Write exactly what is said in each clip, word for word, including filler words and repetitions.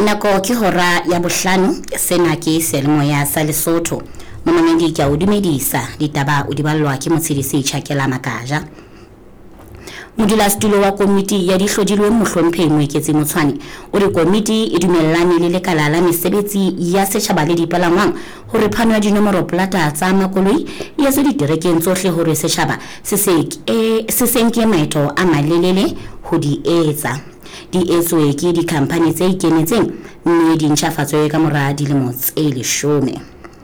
nako ke hora ya bohlano sena ke Selemoya sa Lesotho momamedi ke a o dumedisa ditaba o di ballwa ke motshedisi Tjhakela Makaja. Modulasetulo wa komiti ya dihlodilwe Mohlomphehi Moeketsi Motshwane o re komiti e dumellane le lekala la mesebetsi ya setjhaba le dipalangwang hore phano ya dinomoro plata tsa makoloi ya se diterekeng tsohle hore setjhaba se se nke maeto a malelele ho di etsa. Di etswe ke dikhampani tse ikenetseng mme di ntjhafatswe ka mora dilemo tse leshome.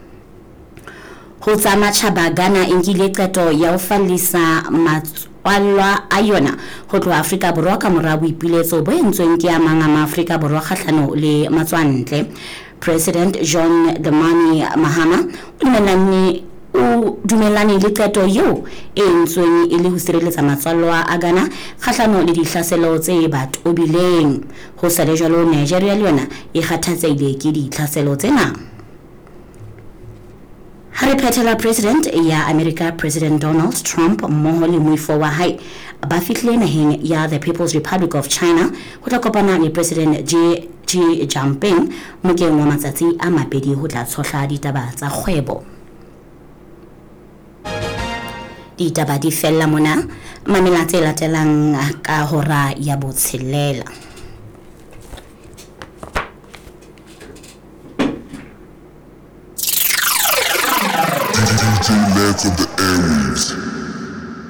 Ho tsa matjhaba Ghana enkile qeto ya ho fallisa matswalwa a yona ho tloha Afrika Borwa ka mora boipiletso bo entsweng ke a mang a Afrika Borwa kgahlano le matswantle. President John Dramani Mahama o dumelane o dumelane le qeto eo e entsweng e le ho sireletsa matswalwa a Ghana kgahlano le dihlaselo tse batobileng. Ho sa le jwalo Nigeria le yona e kgathatseile ke dihlaselo tsena. Hari Petela President ya America President Donald Trump mmoho le moifo wa hae ba fihlile naheng ya the People's Republic of China ho tla kopana le President Xi Jinping mokeng wa matsatsi a mabedi ho tla tshohla ditaba tsa kgwebo. Ditaba di fella mona mamela tse latelang ka hora ya botshelela. D J Lance of the Airwaves.